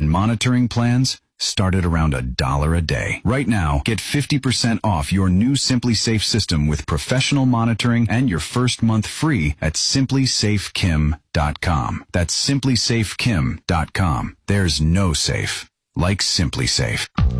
and monitoring plans start at around $1 a day. Right now, get 50% off your new Simply Safe system with professional monitoring and your first month free at simplysafekim.com. That's simplysafekim.com. There's no safe like Simply Safe.